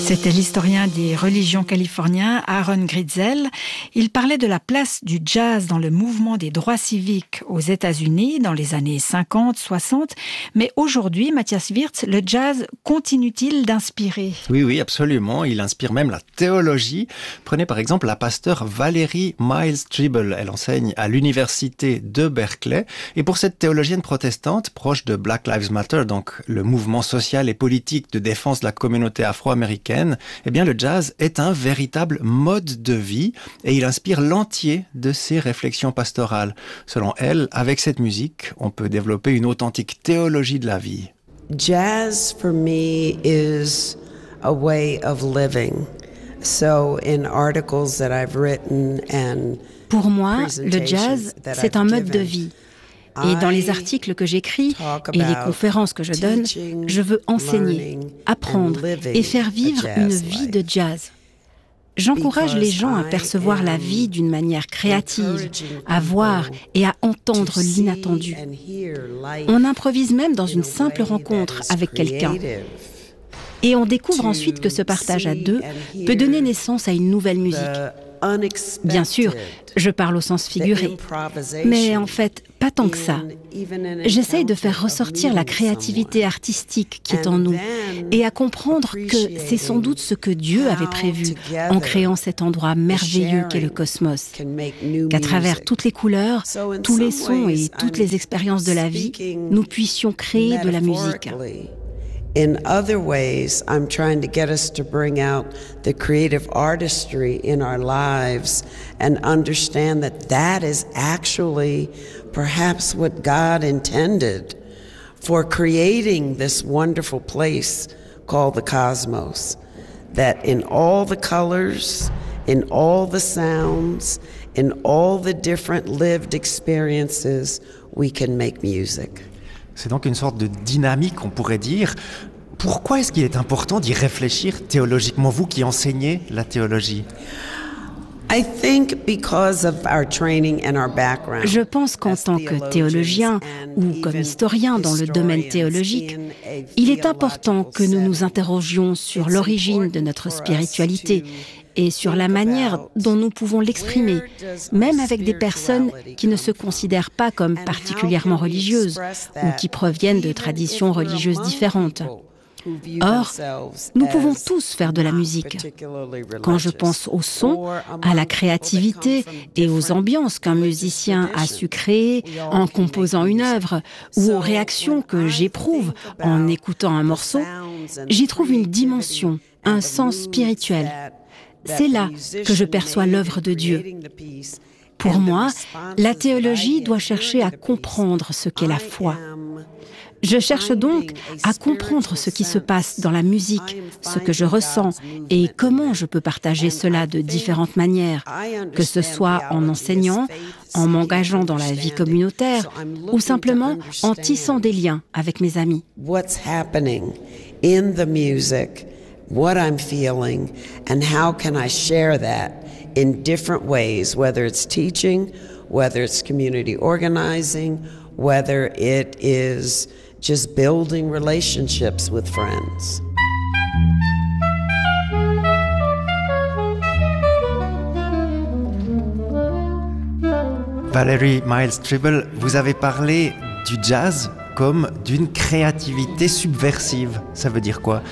C'était l'historien des religions californien Aaron Gritzel. Il parlait de la place du jazz dans le mouvement des droits civiques aux États-Unis dans les années 50, 60. Mais aujourd'hui, Matthias Wirtz, le jazz continue-t-il d'inspirer ? Oui, absolument. Il inspire même la théologie. Prenez par exemple la pasteure Valerie Miles Tribble. Elle enseigne à l'université de Berkeley. Et pour cette théologienne protestante, proche de Black Lives Matter, donc le mouvement social et politique de défense de la communauté afro-américaine, eh bien le jazz est un véritable mode de vie et il inspire l'entier de ses réflexions pastorales. Selon elle, avec cette musique, on peut développer une authentique théologie de la vie. Jazz for me is a way of living. So in articles that I've written and pour moi, le jazz, c'est un mode de vie. Et dans les articles que j'écris et les conférences que je donne, je veux enseigner, apprendre et faire vivre une vie de jazz. J'encourage les gens à percevoir la vie d'une manière créative, à voir et à entendre l'inattendu. On improvise même dans une simple rencontre avec quelqu'un. Et on découvre ensuite que ce partage à deux peut donner naissance à une nouvelle musique. Bien sûr, je parle au sens figuré, mais en fait, pas tant que ça. J'essaye de faire ressortir la créativité artistique qui est en nous et à comprendre que c'est sans doute ce que Dieu avait prévu en créant cet endroit merveilleux qu'est le cosmos. Qu'à travers toutes les couleurs, tous les sons et toutes les expériences de la vie, nous puissions créer de la musique. In other ways, I'm trying to get us to bring out the creative artistry in our lives and understand that that is actually perhaps what God intended for creating this wonderful place called the cosmos. That in all the colors, in all the sounds, in all the different lived experiences, we can make music. C'est donc une sorte de dynamique, on pourrait dire. Pourquoi est-ce qu'il est important d'y réfléchir théologiquement, vous qui enseignez la théologie ? Je pense qu'en tant que théologien ou comme historien dans le domaine théologique, il est important que nous nous interrogions sur l'origine de notre spiritualité et sur la manière dont nous pouvons l'exprimer, même avec des personnes qui ne se considèrent pas comme particulièrement religieuses ou qui proviennent de traditions religieuses différentes. Or, nous pouvons tous faire de la musique. Quand je pense au son, à la créativité et aux ambiances qu'un musicien a su créer en composant une œuvre ou aux réactions que j'éprouve en écoutant un morceau, j'y trouve une dimension, un sens spirituel. C'est là que je perçois l'œuvre de Dieu. Pour moi, la théologie doit chercher à comprendre ce qu'est la foi. Je cherche donc à comprendre ce qui se passe dans la musique, ce que je ressens et comment je peux partager cela de différentes manières, que ce soit en enseignant, en m'engageant dans la vie communautaire ou simplement en tissant des liens avec mes amis. What's happening in the music, what I'm feeling, and how can I share that in different ways, whether it's teaching, whether it's community organizing, whether it is just building relationships with friends. Valerie Miles Tribble, vous avez parlé du jazz comme d'une créativité subversive. Ça veut dire quoi?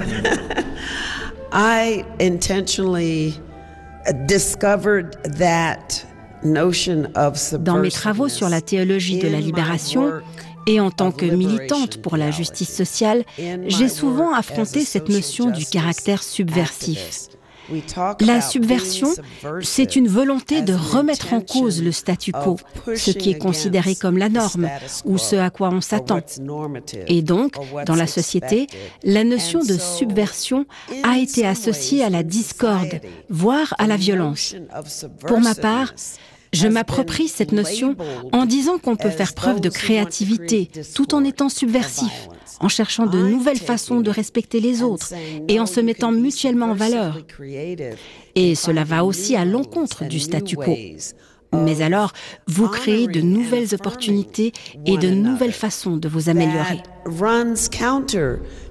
I intentionally discovered that notion of subversiveness. Dans mes travaux sur la théologie de la libération, et en tant que militante pour la justice sociale, j'ai souvent affronté cette notion du caractère subversif. La subversion, c'est une volonté de remettre en cause le statu quo, ce qui est considéré comme la norme ou ce à quoi on s'attend. Et donc, dans la société, la notion de subversion a été associée à la discorde, voire à la violence. Pour ma part, je m'approprie cette notion en disant qu'on peut faire preuve de créativité tout en étant subversif, en cherchant de nouvelles façons de respecter les autres et en se mettant mutuellement en valeur. Et cela va aussi à l'encontre du statu quo. Mais alors, vous créez de nouvelles opportunités et de nouvelles façons de vous améliorer.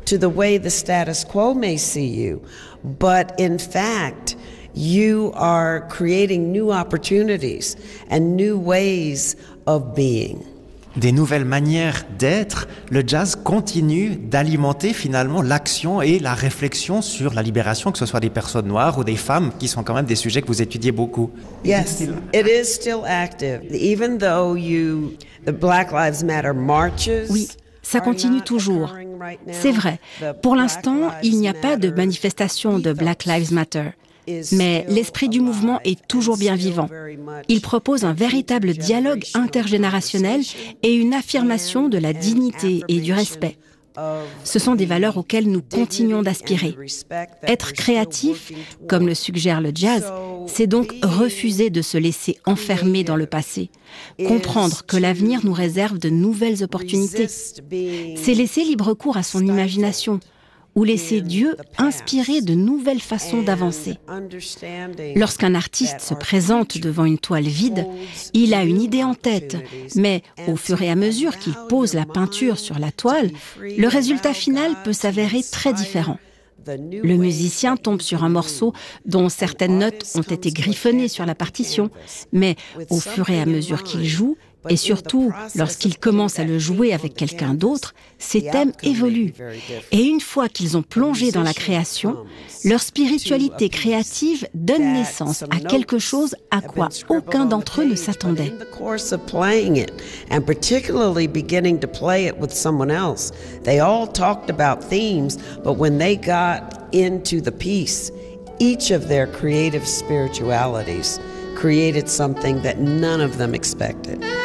to the way the status quo may see you, but in fact, you are creating new opportunities and new ways of being. Des nouvelles manières d'être, le jazz continue d'alimenter finalement l'action et la réflexion sur la libération, que ce soit des personnes noires ou des femmes, qui sont quand même des sujets que vous étudiez beaucoup. Yes, it is still active. Even though the Black Lives Matter marches. Oui, ça continue toujours. C'est vrai. Pour l'instant, il n'y a pas de manifestation de Black Lives Matter. Mais l'esprit du mouvement est toujours bien vivant. Il propose un véritable dialogue intergénérationnel et une affirmation de la dignité et du respect. Ce sont des valeurs auxquelles nous continuons d'aspirer. Être créatif, comme le suggère le jazz, c'est donc refuser de se laisser enfermer dans le passé, comprendre que l'avenir nous réserve de nouvelles opportunités. C'est laisser libre cours à son imagination, ou laisser Dieu inspirer de nouvelles façons d'avancer. Lorsqu'un artiste se présente devant une toile vide, il a une idée en tête, mais au fur et à mesure qu'il pose la peinture sur la toile, le résultat final peut s'avérer très différent. Le musicien tombe sur un morceau dont certaines notes ont été griffonnées sur la partition, mais au fur et à mesure qu'il joue, et surtout lorsqu'il commence à le jouer avec quelqu'un d'autre, ces thèmes évoluent. Et une fois qu'ils ont plongé dans la création, leur spiritualité créative donne naissance à quelque chose à quoi aucun d'entre eux ne s'attendait. And particularly beginning to play it with someone else. They all talked about themes, but when they got into the piece, each of their creative spiritualities created something that none of them expected.